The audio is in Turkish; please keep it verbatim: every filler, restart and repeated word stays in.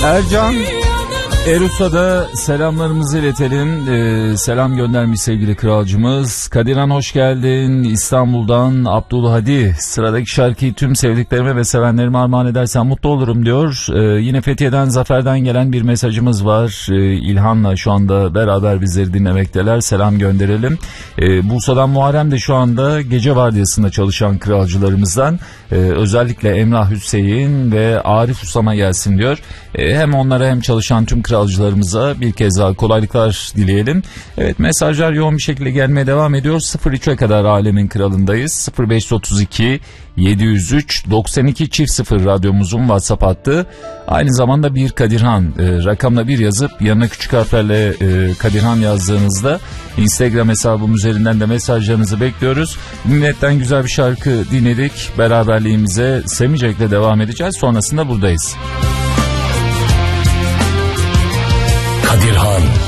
Ercan Erus'a da selamlarımızı iletelim. Ee, selam göndermiş sevgili kralcımız. Kadirhan hoş geldin. İstanbul'dan Abdülhadi. Sıradaki şarkıyı tüm sevdiklerime ve sevenlerime armağan edersen mutlu olurum diyor. Ee, yine Fethiye'den Zafer'den gelen bir mesajımız var. Ee, İlhan'la şu anda beraber bizleri dinlemekteler. Selam gönderelim. Ee, Bursa'dan Muharrem de şu anda gece vardiyasında çalışan kralcılarımızdan. Ee, özellikle Emrah Hüseyin ve Arif Usama gelsin diyor. Ee, hem onlara hem çalışan tüm kralcılarımıza bir kez daha kolaylıklar dileyelim. Evet, mesajlar yoğun bir şekilde gelmeye devam ediyor. sıfır üçe kadar Alemin Kralı'ndayız. sıfır beş otuz iki yedi yüz üç doksan iki çift sıfır radyomuzun WhatsApp hattı. Aynı zamanda bir Kadirhan e, rakamla bir yazıp yanına küçük harflerle e, Kadirhan yazdığınızda Instagram hesabım üzerinden de mesajlarınızı bekliyoruz. Milletten güzel bir şarkı dinledik. Beraberliğimize Semicek'le devam edeceğiz. Sonrasında buradayız. Kadirhan